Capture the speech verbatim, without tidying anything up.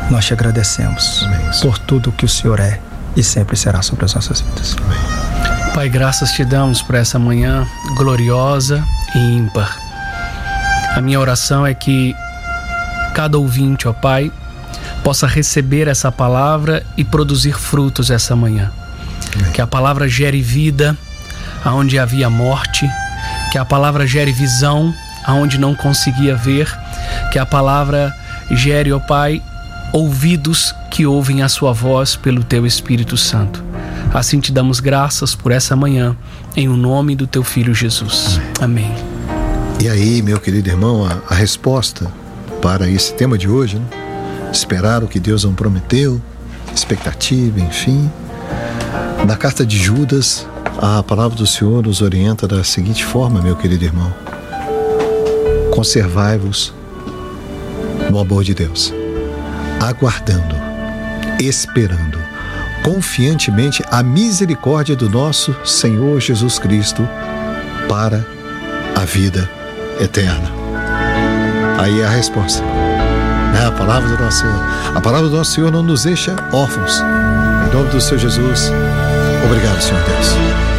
Nós te agradecemos Amém. por tudo que o Senhor é e sempre será sobre as nossas vidas. Amém. Pai, graças te damos por essa manhã gloriosa e ímpar. A minha oração é que cada ouvinte, ó Pai, possa receber essa palavra e produzir frutos essa manhã. Amém. Que a palavra gere vida aonde havia morte, que a palavra gere visão aonde não conseguia ver, que a palavra gere, ó Pai, ouvidos que ouvem a sua voz pelo teu Espírito Santo. Assim te damos graças por essa manhã, em o nome do teu Filho Jesus. Amém. Amém. E aí, meu querido irmão, a, a resposta para esse tema de hoje, né? Esperar o que Deus não prometeu, expectativa, enfim. Na carta de Judas, a palavra do Senhor nos orienta da seguinte forma, meu querido irmão: conservai-vos no amor de Deus, aguardando, esperando confiantemente a misericórdia do nosso Senhor Jesus Cristo para a vida eterna. Aí é a resposta, é a palavra do nosso Senhor. A palavra do nosso Senhor não nos deixa órfãos. Em nome do Senhor Jesus, obrigado, Senhor Deus.